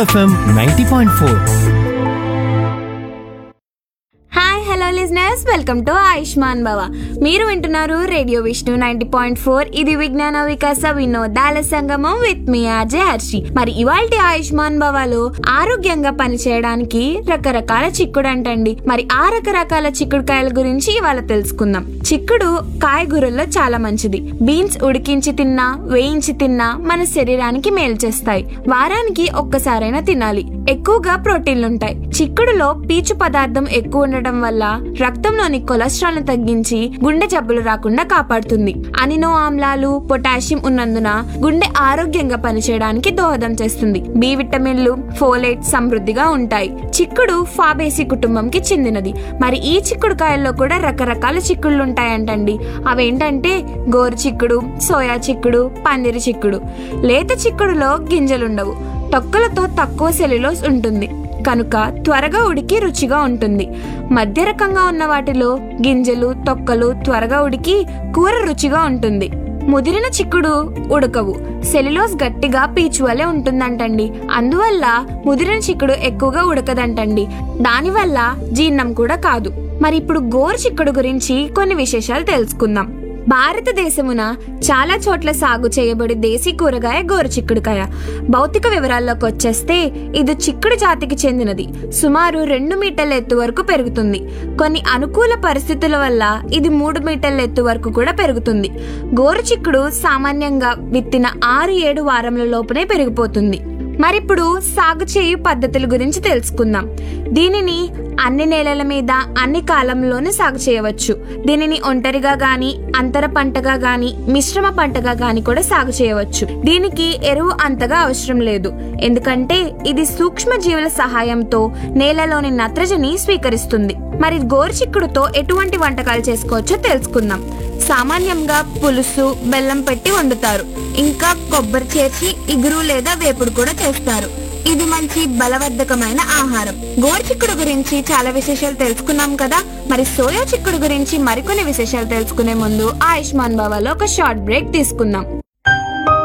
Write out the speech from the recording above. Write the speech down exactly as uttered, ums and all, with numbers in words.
FM ninety point four. Hi hello listeners, welcome to Ayushman భవ. మీరు వింటున్నారు radio Vishnu ninety point four. ఇది విజ్ఞాన వికాస వినోదాల సంగమం విత్ మీ ఆర్జే హర్షి. మరి ఇవాల్టి ఆయుష్మాన్ భవలో ఆరోగ్యంగా పనిచేయడానికి రకరకాల చిక్కుడు అంటండి. మరి ఆ రకరకాల చిక్కుడుకాయల గురించి ఇవాళ తెలుసుకుందాం. చిక్కుడు కాయగూరల్లో చాలా మంచిది. బీన్స్ ఉడికించి తిన్నా, వేయించి తిన్నా మన శరీరానికి మేలు చేస్తాయి. వారానికి ఒక్కసారైనా తినాలి. ఎక్కువగా ప్రోటీన్లుంటాయి. చిక్కుడులో పీచు పదార్థం ఎక్కువ ఉండటం వల్ల రక్తంలోని కొలెస్ట్రాల్ ను తగ్గించి గుండె జబ్బులు రాకుండా కాపాడుతుంది. అనినో ఆమ్లాలు, పొటాషియం ఉన్నందున గుండె ఆరోగ్యంగా పనిచేయడానికి దోహదం చేస్తుంది. బి విటమిన్లు, ఫోలేట్ సమృద్ధిగా ఉంటాయి. చిక్కుడు ఫాబేసి కుటుంబంకి చెందినది. మరి ఈ చిక్కుడుకాయల్లో కూడా రకరకాల చిక్కుళ్ళు ఉంటాయంటండి. అవేంటంటే గోరు చిక్కుడు, సోయా చిక్కుడు, పందిరి చిక్కుడు. లేత చిక్కుడులో గింజలుండవు. తొక్కలతో తక్కువ సెల్యులోస్ ఉంటుంది కనుక త్వరగా ఉడికి రుచిగా ఉంటుంది. మధ్య రకంగా ఉన్న వాటిలో గింజలు, తొక్కలు త్వరగా ఉడికి కూర రుచిగా ఉంటుంది. ముదిరిన చిక్కుడు ఉడకవు. సెల్యులోస్ గట్టిగా పీచు వలె ఉంటుందంటండి. అందువల్ల ముదిరిన చిక్కుడు ఎక్కువగా ఉడకదంటండి. దానివల్ల జీర్ణం కూడా కాదు. మరి ఇప్పుడు గోరు చిక్కుడు గురించి కొన్ని విశేషాలు తెలుసుకుందాం. భారతదేశమున చాలా చోట్ల సాగు చేయబడి దేశీ కూరగాయ గోరు చిక్కుడుకాయ. భౌతిక వివరాల్లోకి వచ్చేస్తే ఇది చిక్కుడు జాతికి చెందినది. సుమారు రెండు మీటర్ల ఎత్తు వరకు పెరుగుతుంది. కొన్ని అనుకూల పరిస్థితుల వల్ల ఇది మూడు మీటర్ల ఎత్తు వరకు కూడా పెరుగుతుంది. గోరు చిక్కుడు సామాన్యంగా విత్తిన ఆరు ఏడు వారముల లోపునే పెరిగిపోతుంది. మరిప్పుడు సాగు చేయు పద్ధతుల గురించి తెలుసుకుందాం. దీనిని అన్ని నేలల మీద అన్ని కాలంలోనే సాగు చేయవచ్చు. దీనిని ఒంటరిగా గాని, అంతర పంటగా గాని, మిశ్రమ పంటగా గాని కూడా సాగు చేయవచ్చు. దీనికి ఎరువు అంతగా అవసరం లేదు. ఎందుకంటే ఇది సూక్ష్మ జీవుల సహాయంతో నేలలోని నత్రజని స్వీకరిస్తుంది. మరి గోరు చిక్కుడుతో ఎటువంటి వంటకాలు చేసుకోవచ్చో తెలుసుకుందాం. సామాన్యంగా పులుసు, బెల్లం పెట్టి వండుతారు. ఇంకా కొబ్బరి చేర్చి ఇగురు లేదా వేపుడు కూడా చేస్తారు. ఇది మంచి బలవర్ధకమైన ఆహారం. గోరు చిక్కుడు గురించి చాలా విశేషాలు తెలుసుకున్నాం కదా. మరి సోయా చిక్కుడు గురించి మరికొన్ని విశేషాలు తెలుసుకునే ముందు ఆయుష్మాన్ భవలో ఒక షార్ట్ బ్రేక్ తీసుకుందాం.